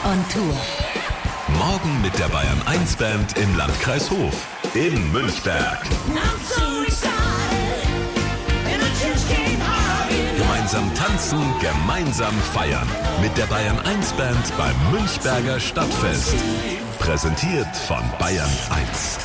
on Tour. Morgen mit der Bayern 1 Band im Landkreis Hof in Münchberg. Gemeinsam tanzen, gemeinsam feiern. Mit der Bayern 1 Band beim Münchberger Stadtfest. Präsentiert von Bayern 1.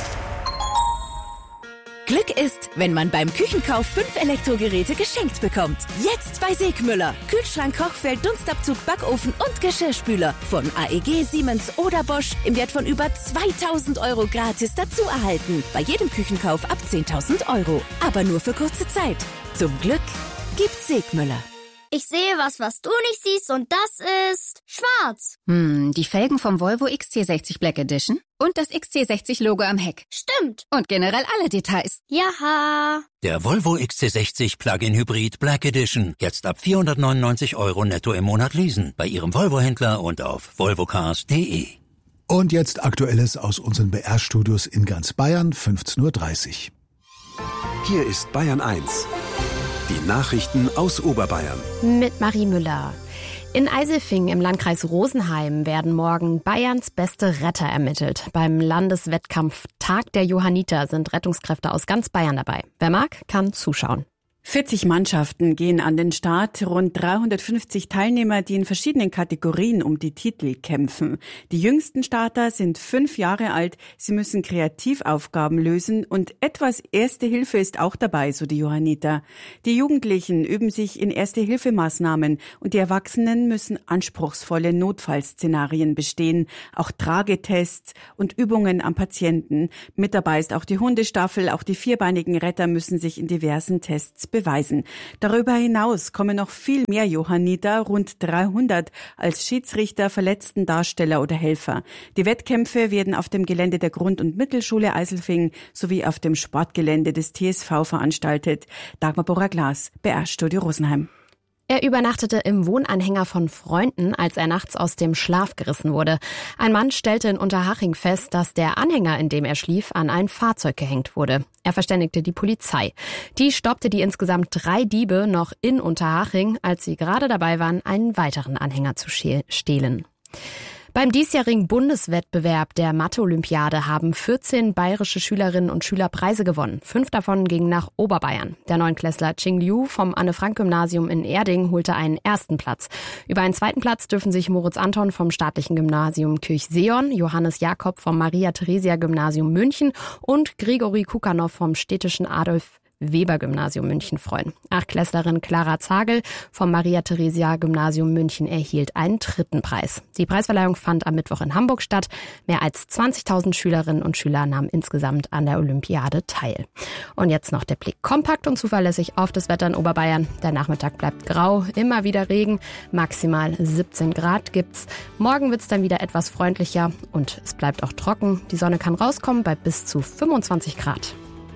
Glück ist, wenn man beim Küchenkauf 5 Elektrogeräte geschenkt bekommt. Jetzt bei Segmüller. Kühlschrank, Kochfeld, Dunstabzug, Backofen und Geschirrspüler. Von AEG, Siemens oder Bosch im Wert von über 2.000 € gratis dazu erhalten. Bei jedem Küchenkauf ab 10.000 €. Aber nur für kurze Zeit. Zum Glück gibt's Segmüller. Ich sehe was du nicht siehst, und das ist schwarz. Die Felgen vom Volvo XC60 Black Edition und das XC60-Logo am Heck. Stimmt. Und generell alle Details. Jaha. Der Volvo XC60 Plug-in Hybrid Black Edition. Jetzt ab 499 € netto im Monat leasen. Bei Ihrem Volvo-Händler und auf volvocars.de. Und jetzt Aktuelles aus unseren BR-Studios in ganz Bayern, 15:30 Uhr. Hier ist Bayern 1. Die Nachrichten aus Oberbayern. Mit Marie Müller. In Eiselfingen im Landkreis Rosenheim werden morgen Bayerns beste Retter ermittelt. Beim Landeswettkampf Tag der Johanniter sind Rettungskräfte aus ganz Bayern dabei. Wer mag, kann zuschauen. 40 Mannschaften gehen an den Start, rund 350 Teilnehmer, die in verschiedenen Kategorien um die Titel kämpfen. Die jüngsten Starter sind 5 Jahre alt, sie müssen Kreativaufgaben lösen und etwas Erste Hilfe ist auch dabei, so die Johanniter. Die Jugendlichen üben sich in Erste-Hilfe-Maßnahmen und die Erwachsenen müssen anspruchsvolle Notfallszenarien bestehen, auch Tragetests und Übungen am Patienten. Mit dabei ist auch die Hundestaffel, auch die vierbeinigen Retter müssen sich in diversen Tests beweisen. Darüber hinaus kommen noch viel mehr Johanniter, rund 300, als Schiedsrichter, Verletztendarsteller oder Helfer. Die Wettkämpfe werden auf dem Gelände der Grund- und Mittelschule Eiselfingen sowie auf dem Sportgelände des TSV veranstaltet. Dagmar Borrer-Glas, BR-Studio Rosenheim. Er übernachtete im Wohnanhänger von Freunden, als er nachts aus dem Schlaf gerissen wurde. Ein Mann stellte in Unterhaching fest, dass der Anhänger, in dem er schlief, an ein Fahrzeug gehängt wurde. Er verständigte die Polizei. Die stoppte die insgesamt 3 Diebe noch in Unterhaching, als sie gerade dabei waren, einen weiteren Anhänger zu stehlen. Beim diesjährigen Bundeswettbewerb der Mathe-Olympiade haben 14 bayerische Schülerinnen und Schüler Preise gewonnen. 5 davon gingen nach Oberbayern. Der Neunklässler Ching Liu vom Anne-Frank-Gymnasium in Erding holte einen 1. Platz. Über einen 2. Platz dürfen sich Moritz Anton vom staatlichen Gymnasium Kirchseon, Johannes Jakob vom Maria-Theresia-Gymnasium München und Grigori Kukanow vom städtischen Adolf-Weber-Gymnasium München freuen. 8-Klässlerin Clara Zagel vom Maria-Theresia-Gymnasium München erhielt einen 3. Preis. Die Preisverleihung fand am Mittwoch in Hamburg statt. Mehr als 20.000 Schülerinnen und Schüler nahmen insgesamt an der Olympiade teil. Und jetzt noch der Blick kompakt und zuverlässig auf das Wetter in Oberbayern. Der Nachmittag bleibt grau, immer wieder Regen, maximal 17 Grad gibt's. Morgen wird's dann wieder etwas freundlicher und es bleibt auch trocken. Die Sonne kann rauskommen bei bis zu 25 Grad.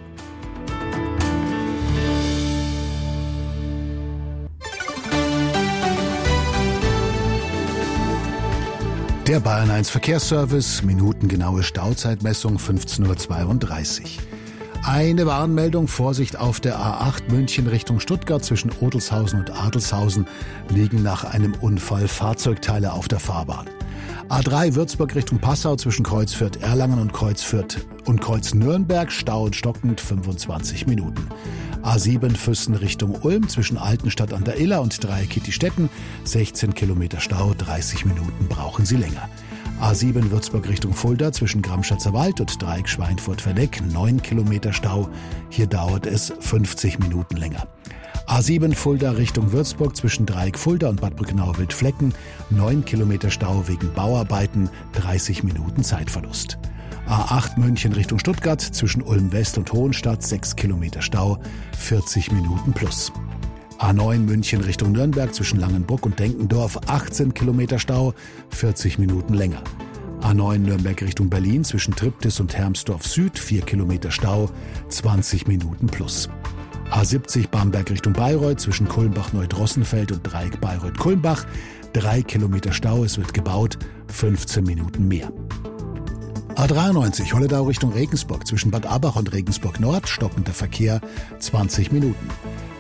Der Bayern 1 Verkehrsservice, minutengenaue Stauzeitmessung 15:32 Uhr. Eine Warnmeldung, Vorsicht auf der A8 München Richtung Stuttgart zwischen Odelshausen und Adelshausen liegen nach einem Unfall Fahrzeugteile auf der Fahrbahn. A3 Würzburg Richtung Passau zwischen Kreuz Fürth-Erlangen und Kreuz Nürnberg, Stau und stockend 25 Minuten. A7 Füssen Richtung Ulm zwischen Altenstadt an der Iller und Dreieck-Kittistetten, 16 Kilometer Stau, 30 Minuten brauchen Sie länger. A7 Würzburg Richtung Fulda zwischen Gramschatzer Wald und Dreieck Schweinfurt-Verdeck, 9 Kilometer Stau, hier dauert es 50 Minuten länger. A7 Fulda Richtung Würzburg zwischen Dreieck Fulda und Bad Brückenau-Wildflecken, 9 Kilometer Stau wegen Bauarbeiten, 30 Minuten Zeitverlust. A8 München Richtung Stuttgart zwischen Ulm West und Hohenstadt, 6 Kilometer Stau, 40 Minuten plus. A9 München Richtung Nürnberg zwischen Langenbruck und Denkendorf, 18 Kilometer Stau, 40 Minuten länger. A9 Nürnberg Richtung Berlin zwischen Triptis und Hermsdorf Süd, 4 Kilometer Stau, 20 Minuten plus. A70 Bamberg Richtung Bayreuth zwischen Kulmbach-Neudrossenfeld und Dreieck Bayreuth-Kulmbach, 3 Kilometer Stau, es wird gebaut, 15 Minuten mehr. A93 Holledau Richtung Regensburg zwischen Bad Abach und Regensburg Nord, stockender Verkehr, 20 Minuten.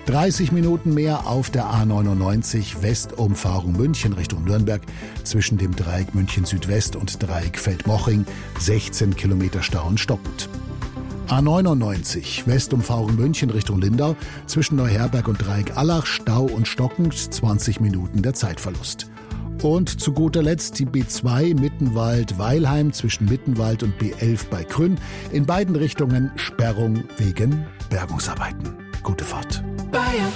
30 Minuten mehr auf der A99 Westumfahrung München Richtung Nürnberg zwischen dem Dreieck München Südwest und Dreieck Feldmoching, 16 Kilometer Stau und stockend. A99 Westumfahrung München Richtung Lindau zwischen Neuherberg und Dreieck Allach, Stau und stockend, 20 Minuten der Zeitverlust. Und zu guter Letzt die B2 Mittenwald-Weilheim zwischen Mittenwald und B11 bei Krünn. In beiden Richtungen Sperrung wegen Bergungsarbeiten. Gute Fahrt. Bayern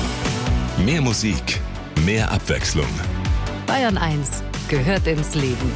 1. Mehr Musik, mehr Abwechslung. Bayern 1 gehört ins Leben.